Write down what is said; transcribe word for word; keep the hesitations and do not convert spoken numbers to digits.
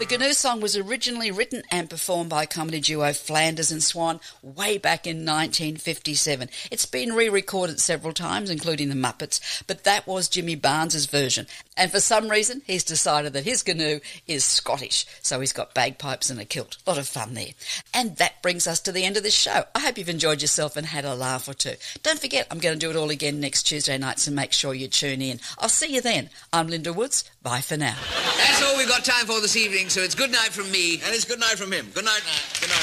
Goonoo song was originally written and performed by comedy duo Flanders and Swan way back in nineteen fifty-seven. It's been re-recorded several times, including the Muppets, but that was Jimmy Barnes's version. And for some reason, he's decided that his Goonoo is Scottish, so he's got bagpipes and a kilt. A lot of fun there. And that brings us to the end of this show. I hope you've enjoyed yourself and had a laugh or two. Don't forget, I'm going to do it all again next Tuesday night, so make sure you tune in. I'll see you then. I'm Linda Woods. Bye for now. That's all we've got time for this evening, so it's good night from me. And it's good night from him. Good night. Good night.